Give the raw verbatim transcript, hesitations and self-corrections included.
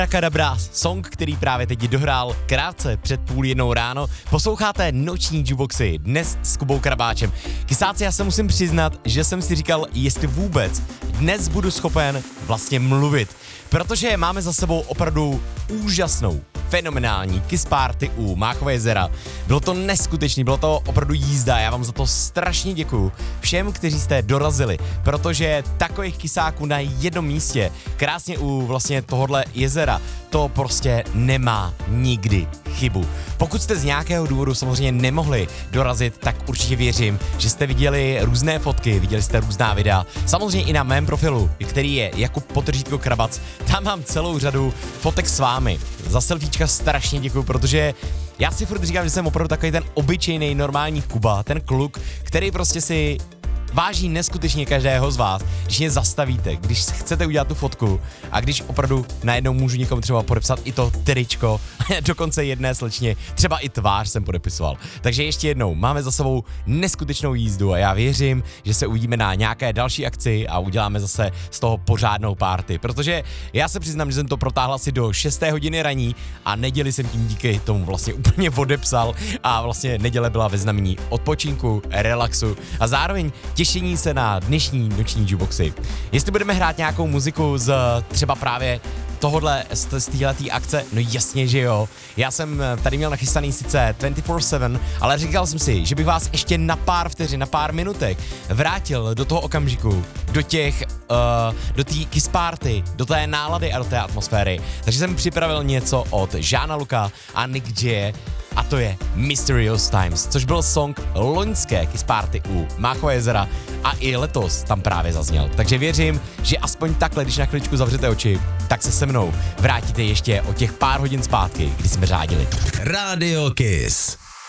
Abracadabra, song, který právě teď dohrál krátce před půl jednou ráno. Posloucháte noční jukeboxy dnes s Kubou Krabáčem. Kysáci, já se musím přiznat, že jsem si říkal, jestli vůbec dnes budu schopen vlastně mluvit, protože máme za sebou opravdu úžasnou, fenomenální kiss party u Máchova jezera. Bylo to neskutečný, bylo to opravdu jízda, já vám za to strašně děkuju všem, kteří jste dorazili, protože takových kysáků na jednom místě, krásně u vlastně tohohle jezera, to prostě nemá nikdy chybu. Pokud jste z nějakého důvodu samozřejmě nemohli dorazit, tak určitě věřím, že jste viděli různé fotky, viděli jste různá videa. Samozřejmě i na mém profilu, který je Jakub Potržítko Krabac, tam mám celou řadu fotek s vámi. Za selfiečka strašně děkuju, protože já si furt říkám, že jsem opravdu takový ten obyčejný normální Kuba, ten kluk, který prostě si váží neskutečně každého z vás, když mě zastavíte, když chcete udělat tu fotku a když opravdu najednou můžu někomu třeba podepsat i to tričko, dokonce jedné slečně, třeba i tvář jsem podepisoval. Takže ještě jednou, máme za sebou neskutečnou jízdu a já věřím, že se uvidíme na nějaké další akci a uděláme zase z toho pořádnou party, protože já se přiznám, že jsem to protáhl asi do šesté hodiny raní a neděli jsem tím díky tomu vlastně úplně odepsal a vlastně neděle byla ve znamení odpočinku, relaxu a zároveň těšení se na dnešní noční jukeboxy. Jestli budeme hrát nějakou muziku z třeba právě tohodle, z, z téhletý akce, no jasně, že jo. Já jsem tady měl nachystaný sice dvacet čtyři sedm, ale říkal jsem si, že bych vás ještě na pár vteřin, na pár minutek vrátil do toho okamžiku, do těch, uh, do té kiss party, do té nálady a do té atmosféry. Takže jsem připravil něco od Žána Luka a Nick J. A to je Mysterious Times, což byl song loňské kiss party u Máchova jezera a i letos tam právě zazněl. Takže věřím, že aspoň takhle, když na chviličku zavřete oči, tak se se mnou vrátíte ještě o těch pár hodin zpátky, kdy jsme řádili. Radio Kiss.